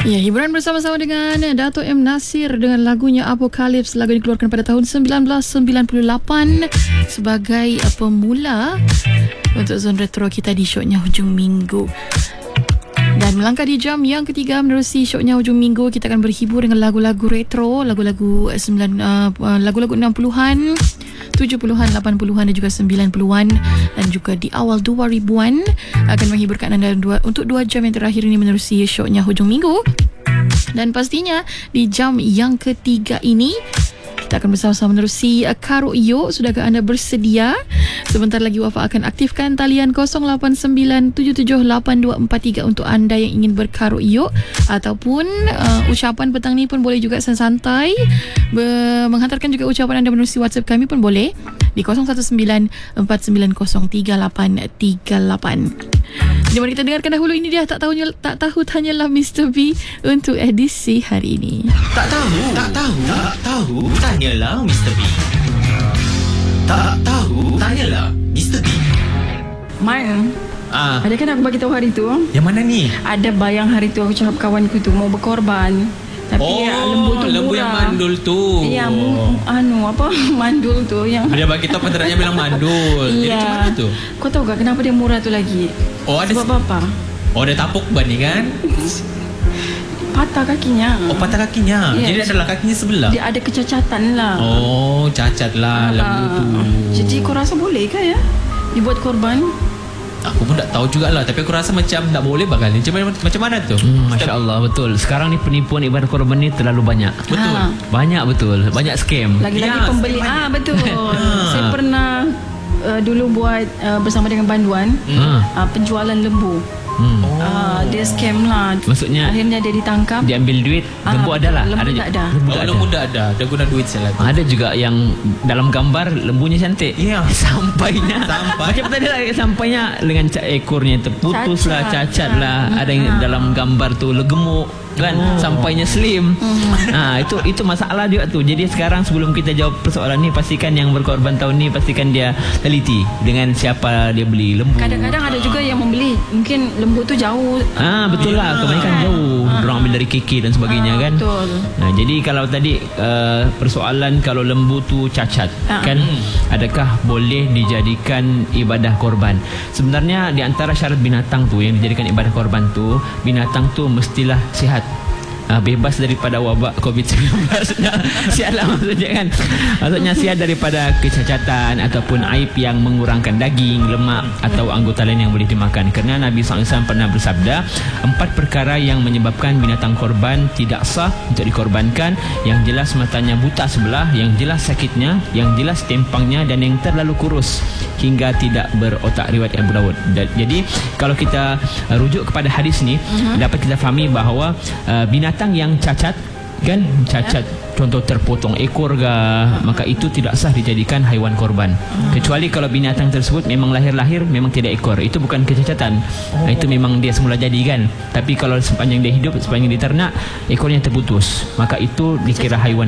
Ya, hiburan bersama-sama dengan Dato' M. Nasir dengan lagunya Apocalypse. Lagu ini dikeluarkan pada tahun 1998 sebagai pemula untuk zon retro kita di Syoknya Hujung Minggu. Dan melangkah di jam yang ketiga menerusi Syoknya Hujung Minggu, kita akan berhibur dengan lagu-lagu retro, lagu-lagu 60-an, 70-an, 80-an dan juga 90-an, dan juga di awal 2000-an akan menghiburkan anda untuk 2 jam yang terakhir ini menerusi Syoknya Hujung Minggu. Dan pastinya di jam yang ketiga ini kita akan bersama-sama menerusi Karuk Yok. Sudahkah anda bersedia? Sebentar lagi Wafa akan aktifkan talian 089778243 untuk anda yang ingin berkaruk yok, ataupun ucapan petang ni pun boleh juga santai. Menghantarkan juga ucapan anda menerusi WhatsApp kami pun boleh di 0194903838. Jadi mari kita dengarkan dahulu, ini dia tak tahu tanyalah Mr. B untuk edisi hari ini. Tak tahu tanyalah Mr. B. Tak tahu tanyalah Mr. B. Man, ada kan aku bagi tahu hari tu? Yang mana ni? Ada bayang hari tu aku cakap kawanku tu mau berkorban. Tapi lembu tu lembu murah. yang mandul tu. Ya, mandul tu yang Dia bagi tahu pantarannya bilang mandul. Jadi ya. macam mana tu? Kau tahu tak kenapa dia murah tu lagi? Oh, ada Sebab apa? Oh, ada tapuk ban ni kan? Patah kakinya. Oh, patah kakinya. Yes. Jadi adalah kakinya sebelah. Dia ada kecacatan lah. Oh, cacat lah lembu tu. Jadi kau rasa boleh ke ya dibuat korban? Aku pun tak tahu jugalah, tapi aku rasa macam tak boleh bakal ni. Macam mana tu? Masya Allah, betul. Sekarang ni penipuan ibadah korban ni terlalu banyak. Betul. Banyak betul. Banyak scam. Lagi-lagi Ya, pembeli. Betul. Saya pernah dulu buat bersama dengan banduan penjualan lembu. Dia scam lah. Maksudnya akhirnya dia ditangkap. dia ambil duit. Lembu ada lah. Lembu tak ada. Lembu tak ada. Dia guna duit salah. Ada juga yang dalam gambar lembunya cantik. Ya. Sampainya macam tadi lah, sampainya dengan ekornya terputus lah, cacat lah. Ada yang dalam gambar tu gemuk kan, sampainya slim. Itu masalah juga tu. Jadi sekarang sebelum kita jawab persoalan ni, pastikan yang berkorban tahun ni pastikan dia teliti dengan siapa dia beli lembu. Kadang-kadang ada juga yang membeli mungkin lembu tu jauh. Betul lah, kebanyakan jauh. Orang ambil dari KK dan sebagainya kan. Betul. Jadi kalau tadi persoalan kalau lembu tu cacat kan, adakah boleh dijadikan ibadah korban? Sebenarnya di antara syarat binatang tu yang dijadikan ibadah korban tu, binatang tu mestilah sihat, bebas daripada wabak COVID-19. Sihat lah maksudnya kan. Maksudnya sihat daripada kecacatan ataupun aib yang mengurangkan daging, lemak atau anggota lain yang boleh dimakan. Kerana Nabi SAW pernah bersabda, 4 perkara yang menyebabkan binatang korban tidak sah untuk dikorbankan: yang jelas matanya buta sebelah, yang jelas sakitnya, yang jelas tempangnya, dan yang terlalu kurus hingga tidak berotak. Riwayat Abu Dawud. Jadi kalau kita rujuk kepada hadis ni, dapat kita fahami bahawa binatang yang cacat kan, cacat contoh terpotong ekor ke, maka itu tidak sah dijadikan haiwan korban. Kecuali kalau binatang tersebut memang lahir-lahir memang tidak ekor, itu bukan kecacatan. Itu memang dia semula jadi kan. Tapi kalau sepanjang dia hidup, sepanjang dia ternak, ekornya terputus, maka itu dikira haiwan